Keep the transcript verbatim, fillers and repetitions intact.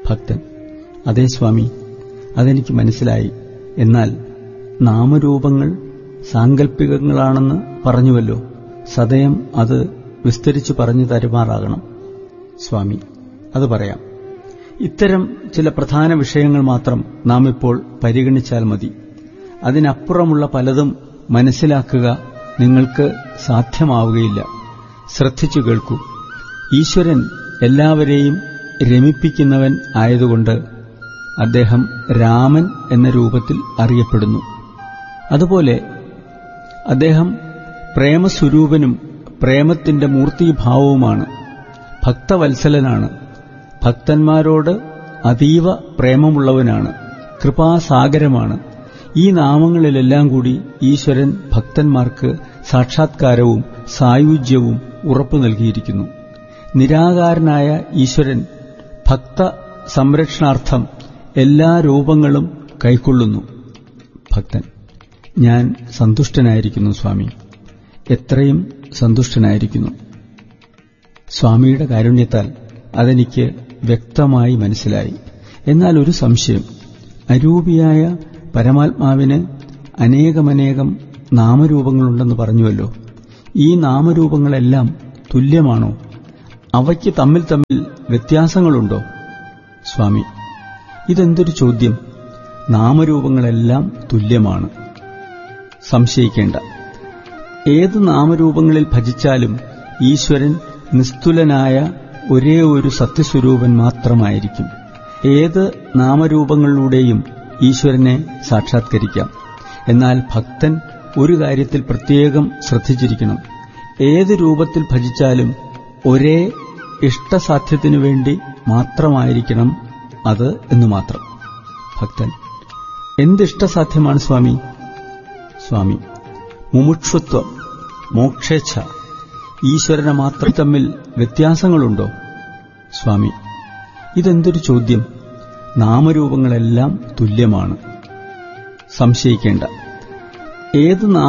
ഭക്തൻ: അതേ സ്വാമി, അതെനിക്ക് മനസ്സിലായി. എന്നാൽ നാമരൂപങ്ങൾ സാങ്കല്പികങ്ങളാണെന്ന് പറഞ്ഞുവല്ലോ, സദയം അത് വിസ്തരിച്ചു പറഞ്ഞു തരുമാറാകണം. സ്വാമി: അത് പറയാം. ഇത്തരം ചില പ്രധാന വിഷയങ്ങൾ മാത്രം നാം ഇപ്പോൾ പരിഗണിച്ചാൽ മതി. അതിനപ്പുറമുള്ള പലതും മനസ്സിലാക്കുക നിങ്ങൾക്ക് സാധ്യമാവുകയില്ല. ശ്രദ്ധിച്ചു കേൾക്കൂ. ഈശ്വരൻ എല്ലാവരെയും രമിപ്പിക്കുന്നവൻ ആയതുകൊണ്ട് അദ്ദേഹം രാമൻ എന്ന രൂപത്തിൽ അറിയപ്പെടുന്നു. അതുപോലെ അദ്ദേഹം പ്രേമസ്വരൂപനും പ്രേമത്തിന്റെ മൂർത്തീഭാവവുമാണ്. ഭക്തവത്സലനാണ്. ഭക്തന്മാരോട് അതീവ പ്രേമമുള്ളവനാണ്. കൃപാസാഗരമാണ്. ഈ നാമങ്ങളിലെല്ലാം കൂടി ഈശ്വരൻ ഭക്തന്മാർക്ക് സാക്ഷാത്കാരവും സായുജ്യവും ഉറപ്പു നൽകിയിരിക്കുന്നു. നിരാകാരനായ ഈശ്വരൻ ഭക്ത സംരക്ഷണാർത്ഥം എല്ലാ രൂപങ്ങളും കൈക്കൊള്ളുന്നു. ഭക്തൻ: ഞാൻ സന്തുഷ്ടനായിരിക്കുന്നു സ്വാമി, എത്രയും സന്തുഷ്ടനായിരിക്കുന്നു. സ്വാമിയുടെ കാരുണ്യത്താൽ അതെനിക്ക് വ്യക്തമായി മനസ്സിലായി. എന്നാൽ ഒരു സംശയം. അരൂപിയായ പരമാത്മാവിന് അനേകമനേകം നാമരൂപങ്ങളുണ്ടെന്ന് പറഞ്ഞുവല്ലോ. ഈ നാമരൂപങ്ങളെല്ലാം തുല്യമാണോ? അവയ്ക്ക് തമ്മിൽ തമ്മിൽ വ്യത്യാസങ്ങളുണ്ടോ? സ്വാമി: ഇതെന്തൊരു ചോദ്യം! നാമരൂപങ്ങളെല്ലാം തുല്യമാണ്. സംശയിക്കേണ്ട. ഏത് നാമരൂപങ്ങളിൽ ഭജിച്ചാലും ഈശ്വരൻ നിസ്തുലനായ ഒരേ ഒരു സത്യസ്വരൂപൻ മാത്രമായിരിക്കും. ഏത് നാമരൂപങ്ങളിലൂടെയും ഈശ്വരനെ സാക്ഷാത്കരിക്കാം. എന്നാൽ ഭക്തൻ ഒരു കാര്യത്തിൽ പ്രത്യേകം ശ്രദ്ധിച്ചിരിക്കണം. ഏത് രൂപത്തിൽ ഭജിച്ചാലും ഒരേ ഇഷ്ടസാധ്യത്തിനു വേണ്ടി മാത്രമായിരിക്കണം അത് എന്നു മാത്രം. ഭക്തൻ: എന്തിഷ്ടസാധ്യമാണ് സ്വാമി? സ്വാമി: മുമുക്ഷുത്വം, മോക്ഷേച്ഛ. ഈശ്വരനെ മാത്രം തമ്മിൽ വ്യത്യാസങ്ങളുണ്ടോ? സ്വാമി: ഇതെന്തൊരു ചോദ്യം! നാമരൂപങ്ങളെല്ലാം തുല്യമാണ്. സംശയിക്കേണ്ട. ഏത്